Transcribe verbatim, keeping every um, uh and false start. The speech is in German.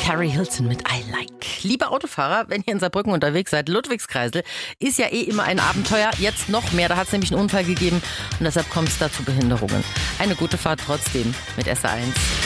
Carrie Hilton mit I Like. Liebe Autofahrer, wenn ihr in Saarbrücken unterwegs seid, Ludwigskreisel ist ja eh immer ein Abenteuer. Jetzt noch mehr, da hat es nämlich einen Unfall gegeben und deshalb kommt es da zu Behinderungen. Eine gute Fahrt trotzdem mit S R eins.